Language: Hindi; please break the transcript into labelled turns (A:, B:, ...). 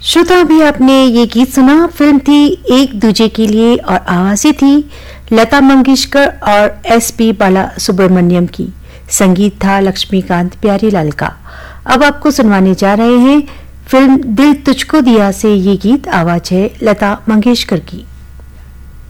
A: श्रोता, अभी आपने ये गीत सुना। फिल्म थी एक दूजे के लिए और आवाजें थी लता मंगेशकर और एसपी बाला सुब्रमण्यम की। संगीत था लक्ष्मीकांत प्यारीलाल का। अब आपको सुनवाने जा रहे हैं फिल्म दिल तुझको दिया से ये गीत। आवाज है लता मंगेशकर की।